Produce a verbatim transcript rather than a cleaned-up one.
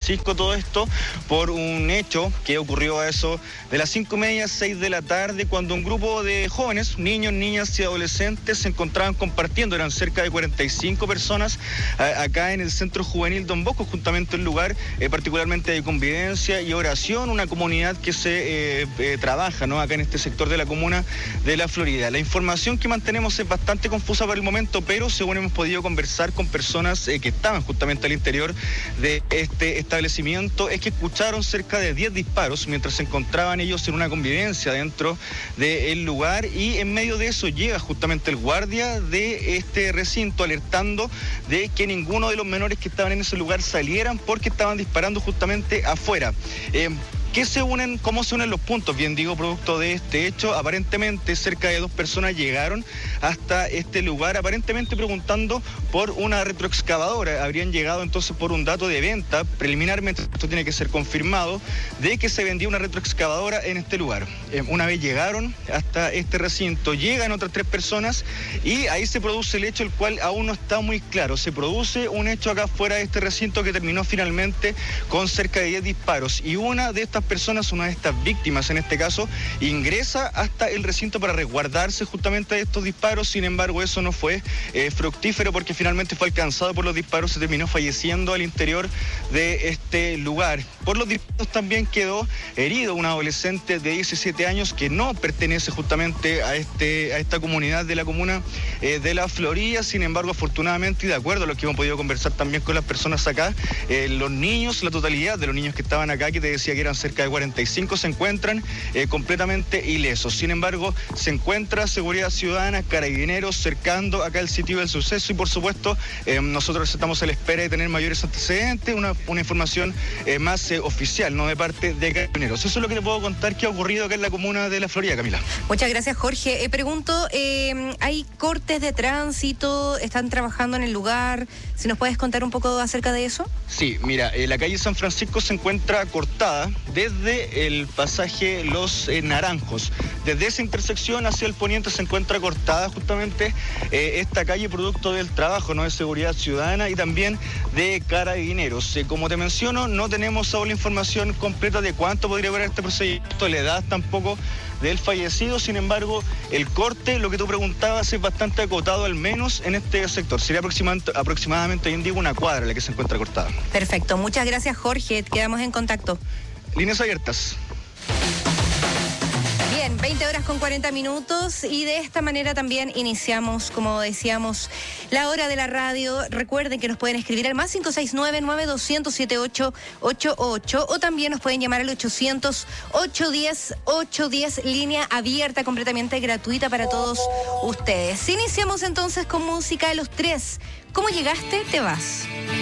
Francisco, todo esto por un hecho que ocurrió a eso de las cinco y media, seis de la tarde, cuando un grupo de jóvenes, niños, niñas y adolescentes se encontraban compartiendo, eran cerca de cuarenta y cinco personas a, acá en el Centro Juvenil Don Bosco, justamente un lugar eh, particularmente de convivencia y oración, una comunidad que se eh, eh, trabaja, ¿no?, acá en este sector de la comuna de La Florida. La información que mantenemos es bastante confusa por el momento, pero según hemos podido conversar con personas eh, que estaban justamente al interior de este establecimiento, es que escucharon cerca de diez disparos mientras se encontraban ellos en una convivencia dentro del lugar, y en medio de eso llega justamente el guardia de este recinto alertando de que ninguno de los menores que estaban en ese lugar salieran porque estaban disparando justamente afuera. Eh, ¿Qué se unen, cómo se unen los puntos? Bien digo, producto de este hecho, aparentemente cerca de dos personas llegaron hasta este lugar, aparentemente preguntando por una retroexcavadora. Habrían llegado entonces por un dato de venta, preliminarmente esto tiene que ser confirmado, de que se vendía una retroexcavadora en este lugar. Eh, una vez llegaron hasta este recinto, llegan otras tres personas y ahí se produce el hecho, el cual aún no está muy claro. Se produce un hecho acá fuera de este recinto que terminó finalmente con cerca de diez disparos, y una de estas personas, una de estas víctimas en este caso, ingresa hasta el recinto para resguardarse justamente de estos disparos. Sin embargo, eso no fue eh, fructífero porque finalmente fue alcanzado por los disparos, se terminó falleciendo al interior de este lugar. Por los disparos también quedó herido un adolescente de diecisiete años que no pertenece justamente a, este, a esta comunidad de la comuna eh, de La Florida. Sin embargo, afortunadamente, y de acuerdo a lo que hemos podido conversar también con las personas acá, eh, los niños, la totalidad de los niños que estaban acá, que te decía que eran cerca de cuarenta y cinco, se encuentran eh, completamente ilesos. Sin embargo, se encuentra Seguridad Ciudadana, Carabineros, cercando acá el sitio del suceso, y por supuesto eh, nosotros estamos a la espera de tener mayores antecedentes, una, una información eh, más eh, oficial, no de parte de Carabineros. Eso es lo que te puedo contar que ha ocurrido acá en la comuna de La Florida, Camila. Muchas gracias, Jorge. Eh, pregunto, eh, ¿hay cortes de tránsito? ¿Están trabajando en el lugar? Si nos puedes contar un poco acerca de eso. Sí, mira, eh, la calle San Francisco se encuentra cortada desde el pasaje Los eh, Naranjos. Desde esa intersección hacia el poniente se encuentra cortada justamente eh, esta calle, producto del trabajo, ¿no?, de Seguridad Ciudadana y también de Carabineros. Eh, como te menciono, no tenemos aún la información completa de cuánto podría durar este procedimiento, la edad tampoco del fallecido. Sin embargo, el corte, lo que tú preguntabas, es bastante acotado, al menos en este sector. Sería aproximadamente, aproximadamente hoy en día, una cuadra la que se encuentra cortada. Perfecto, muchas gracias, Jorge. Quedamos en contacto. Líneas abiertas. Bien, veinte horas con cuarenta minutos, y de esta manera también iniciamos, como decíamos, la hora de la radio. Recuerden que nos pueden escribir al más cinco seis nueve, nueve dos cero cero, siete ocho ocho ocho, o también nos pueden llamar al ochocientos, ochocientos diez, ochocientos diez, línea abierta completamente gratuita para todos ustedes. Iniciamos entonces con música de Los Tres. ¿Cómo llegaste? Te vas.